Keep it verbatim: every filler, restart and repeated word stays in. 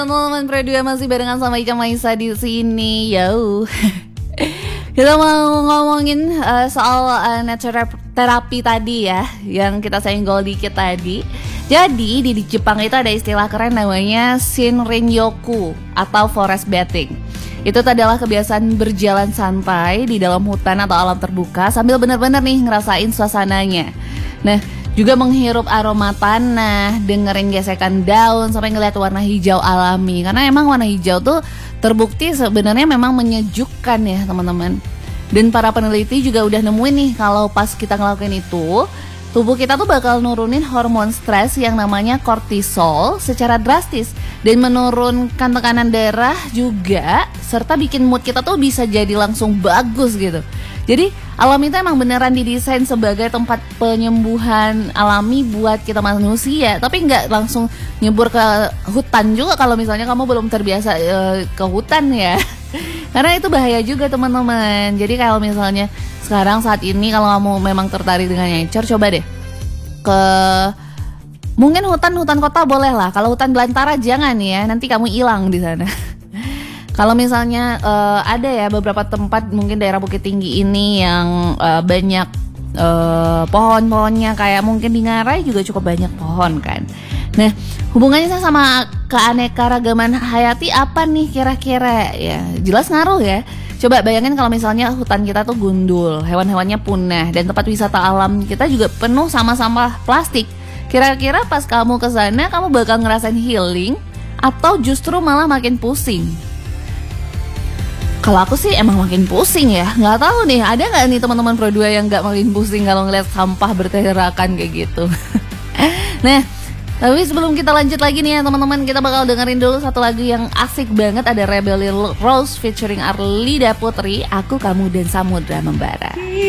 Teman-teman Pro dua masih barengan sama Ica Maisa di sini. Yo. Kita mau ngomongin uh, soal uh, nature terapi tadi ya, yang kita senggol dikit tadi. Jadi di, di Jepang itu ada istilah keren namanya Shinrin-yoku atau forest bathing. Itu adalah kebiasaan berjalan santai di dalam hutan atau alam terbuka sambil benar-benar nih ngerasain suasananya. Nah, juga menghirup aroma tanah, dengerin gesekan daun, sampai ngeliat warna hijau alami. Karena emang warna hijau tuh terbukti sebenarnya memang menyejukkan ya teman-teman. Dan para peneliti juga udah nemuin nih kalau pas kita ngelakuin itu, tubuh kita tuh bakal nurunin hormon stres yang namanya kortisol secara drastis dan menurunkan tekanan darah juga, serta bikin mood kita tuh bisa jadi langsung bagus gitu. Jadi alam itu emang beneran didesain sebagai tempat penyembuhan alami buat kita manusia, tapi nggak langsung nyebur ke hutan juga kalau misalnya kamu belum terbiasa e, ke hutan ya. Karena itu bahaya juga teman-teman. Jadi kalau misalnya sekarang saat ini kalau kamu memang tertarik dengan nature, coba deh ke mungkin hutan-hutan kota boleh lah. Kalau hutan belantara jangan ya, nanti kamu hilang di sana. Kalau misalnya uh, ada ya beberapa tempat mungkin daerah Bukit Tinggi ini yang uh, banyak uh, pohon-pohonnya, kayak mungkin di Ngarai juga cukup banyak pohon kan. Nah, hubungannya sama keanekaragaman hayati apa nih kira-kira ya? Jelas ngaruh ya. Coba bayangin kalau misalnya hutan kita tuh gundul, hewan-hewannya punah, dan tempat wisata alam kita juga penuh sama sampah plastik. Kira-kira pas kamu ke sana kamu bakal ngerasain healing atau justru malah makin pusing? Kalau aku sih emang makin pusing ya. Nggak tahu nih, ada nggak nih teman-teman Pro dua yang nggak makin pusing kalau ngeliat sampah berserakan kayak gitu? Nah, tapi sebelum kita lanjut lagi nih ya teman-teman, kita bakal dengerin dulu satu lagu yang asik banget. Ada Rebellion Rose featuring Arlida Putri, Aku, Kamu, dan Samudra Membara.